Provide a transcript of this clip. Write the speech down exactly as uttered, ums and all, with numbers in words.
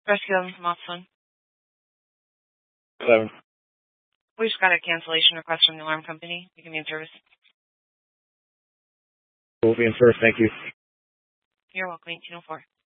Rescue eleven from Austin. Seven. We just got a cancellation request from the alarm company. You can be in service. We'll be in first. Thank you. You're welcome. eighteen oh four.